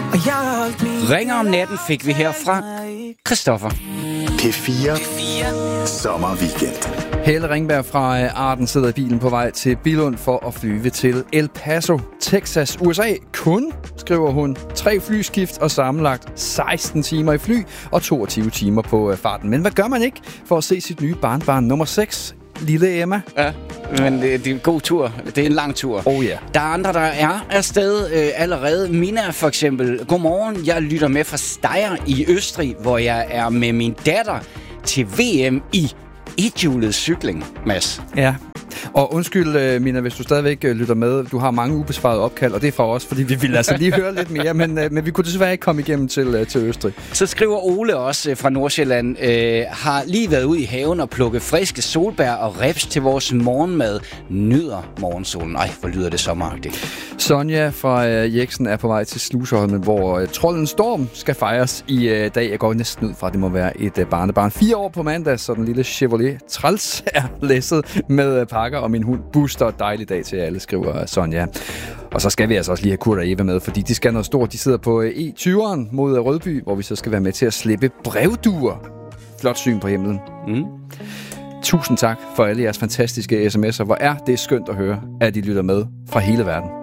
Ringer om natten fik vi her fra Christoffer. P4 Sommerweekend. Helle Ringberg fra Arden sidder i bilen på vej til Billund for at flyve til El Paso, Texas, USA. Kun, skriver hun, 3 flyskift og sammenlagt 16 timer i fly og 22 timer på farten. Men hvad gør man ikke for at se sit nye barnbarn nummer 6? Lille Emma. Ja, men det er en god tur. Det er en lang tur. Oh ja. Der er andre, der er afsted allerede. Mina for eksempel. Godmorgen, jeg lytter med fra Steyr i Østrig, hvor jeg er med min datter til VM i ethjulet cykling, Mads. Ja. Og undskyld, Mina, hvis du stadigvæk lytter med. Du har mange ubesvarede opkald, og det er for os, fordi vi vil altså lige høre lidt mere, men vi kunne desværre ikke komme igennem til Østrig. Så skriver Ole også fra Nordsjælland, har lige været ude i haven og plukket friske solbær og reps til vores morgenmad. Nyder morgensolen. Ej, hvor lyder det sommeragtigt. Sonja fra Jeksen er på vej til Sluseholmen, hvor Troldens Storm skal fejres i dag. Jeg går næsten ud fra, at det må være et barnebarn. 4 år på mandag, så den lille Chevrolet Træls er læsset med pakker, og min hund Buster. Dejlig dag til alle, skriver Sonja. Og så skal vi altså også lige have Kurt og Eva med, fordi de skal noget stort. De sidder på E20'eren mod Rødby, hvor vi så skal være med til at slippe brevduer. Flot syn på himlen. Tusind tak for alle jeres fantastiske sms'er. Hvor er det skønt at høre, at I lytter med fra hele verden.